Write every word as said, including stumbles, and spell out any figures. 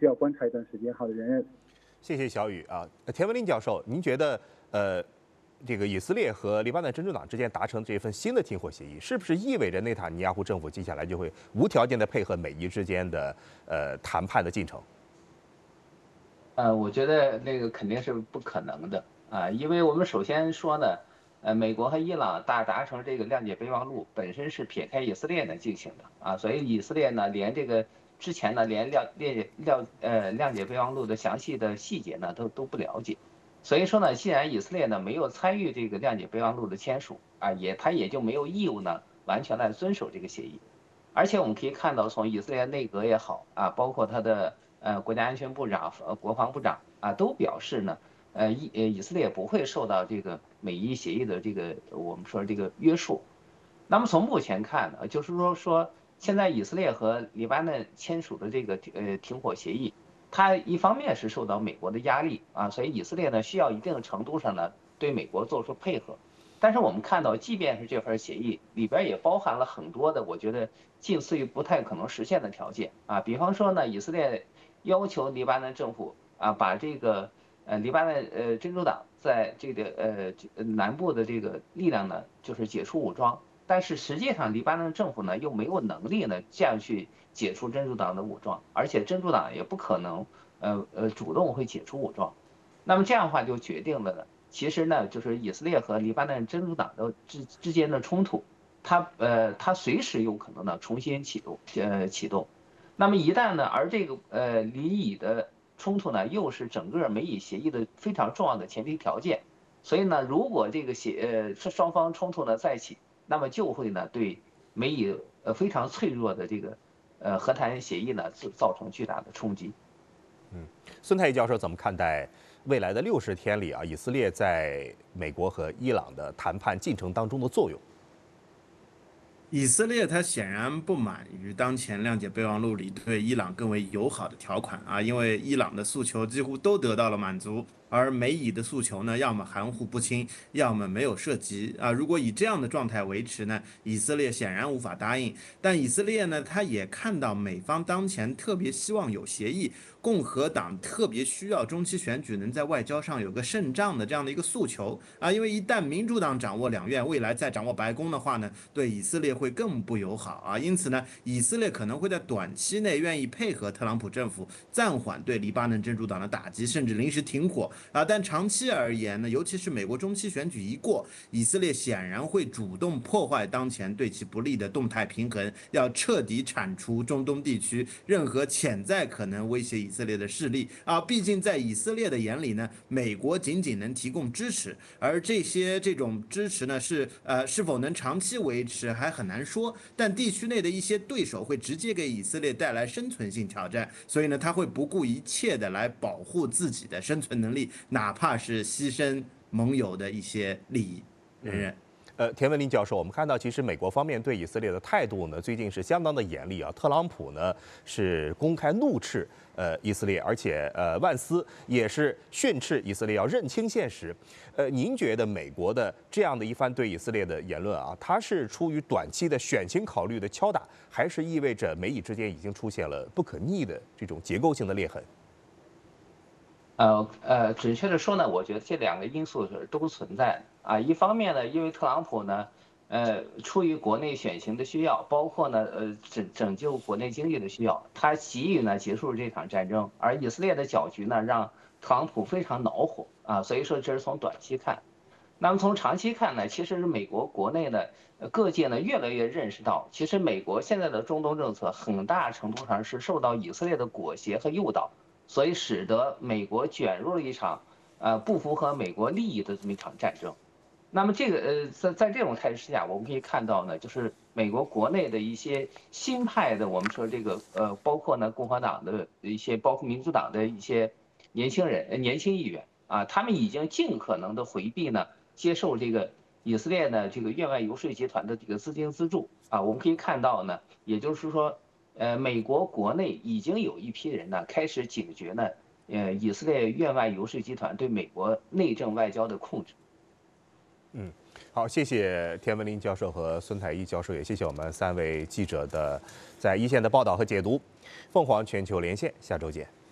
需要观察一段时间。好的，任任。 谢谢小雨啊，田文林教授，您觉得呃，这个以色列和黎巴嫩真主党之间达成这份新的停火协议，是不是意味着内塔尼亚胡政府接下来就会无条件的配合美伊之间的呃谈判的进程？ 呃，我觉得那个肯定是不可能的啊，因为我们首先说呢，呃，美国和伊朗达达成这个谅解备忘录本身是撇开以色列呢进行的啊，所以以色列呢连这个之前呢连谅谅谅呃谅解备忘录的详细的细节呢都都不了解，所以说呢，既然以色列呢没有参与这个谅解备忘录的签署啊，也他也就没有义务呢完全来遵守这个协议，而且我们可以看到，从以色列内阁也好啊，包括他的呃国家安全部长、呃国防部长啊，都表示呢，呃以呃以色列不会受到这个美伊协议的这个我们说这个约束。那么从目前看呢，就是说说现在以色列和黎巴嫩签署的这个呃停火协议，它一方面是受到美国的压力啊，所以以色列呢需要一定程度上呢对美国做出配合。但是我们看到，即便是这份协议里边也包含了很多的，我觉得近似于不太可能实现的条件啊。比方说呢，以色列要求黎巴嫩政府啊，把这个呃黎巴嫩呃真主党在这个呃南部的这个力量呢，就是解除武装。但是实际上，黎巴嫩政府呢又没有能力呢这样去解除真主党的武装，而且真主党也不可能呃呃主动会解除武装。那么这样的话就决定了呢。其实呢，就是以色列和黎巴嫩真主党的之之间的冲突，它呃它随时有可能呢重新启动呃启动，那么一旦呢，而这个呃黎以的冲突呢又是整个美以协议的非常重要的前提条件，所以呢，如果这个协呃双方冲突呢再起，那么就会呢对美以呃非常脆弱的这个呃和谈协议呢造成巨大的冲击。 嗯，孙太一教授怎么看待？未来的六十天里啊，以色列在美国和伊朗的谈判进程当中的作用。 以色列它显然不满于当前谅解备忘录里对伊朗更为友好的条款啊，因为伊朗的诉求几乎都得到了满足，而美以的诉求呢，要么含糊不清，要么没有涉及啊。如果以这样的状态维持呢，以色列显然无法答应。但以色列呢，他也看到美方当前特别希望有协议，共和党特别需要中期选举能在外交上有个胜仗的这样的一个诉求啊，因为一旦民主党掌握两院，未来再掌握白宫的话呢，对以色列会更不友好啊。因此呢，以色列可能会在短期内愿意配合特朗普政府暂缓对黎巴嫩真主党的打击，甚至临时停火啊。但长期而言呢，尤其是美国中期选举一过，以色列显然会主动破坏当前对其不利的动态平衡，要彻底铲除中东地区任何潜在可能威胁以色列的势力啊。毕竟在以色列的眼里呢，美国仅仅能提供支持，而这些这种支持呢，是呃是否能长期维持还很难说。但地区内的一些对手会直接给以色列带来生存性挑战，所以呢，他会不顾一切的来保护自己的生存能力，哪怕是牺牲盟友的一些利益。任任。 呃，田文林教授，我们看到，其实美国方面对以色列的态度呢，最近是相当的严厉啊。特朗普呢是公开怒斥呃以色列，而且呃万斯也是训斥以色列要认清现实。呃，您觉得美国的这样的一番对以色列的言论啊，它是出于短期的选情考虑的敲打，还是意味着美以之间已经出现了不可逆的这种结构性的裂痕？ 呃呃，准确的说呢，我觉得这两个因素是都存在的啊。一方面呢，因为特朗普呢，呃，出于国内选情的需要，包括呢，呃，拯拯救国内经济的需要，他急于呢结束这场战争。而以色列的搅局呢，让特朗普非常恼火啊。所以说，这是从短期看。那么从长期看呢，其实是美国国内呢，各界呢越来越认识到，其实美国现在的中东政策很大程度上是受到以色列的裹挟和诱导。所以使得美国卷入了一场，呃，不符合美国利益的这么一场战争。那么这个呃，在在这种态势下，我们可以看到呢，就是美国国内的一些新派的，我们说这个呃，包括呢共和党的一些，包括民主党的一些年轻人、年轻议员啊，他们已经尽可能的回避呢，接受这个以色列呢这个院外游说集团的这个资金资助啊。我们可以看到呢，也就是说。呃，美国国内已经有一批人呢开始警觉呢，呃，以色列院外游说集团对美国内政外交的控制。 嗯，好，谢谢田文林教授和孙太一教授，也谢谢我们三位记者的在一线的报道和解读。凤凰全球连线，下周见。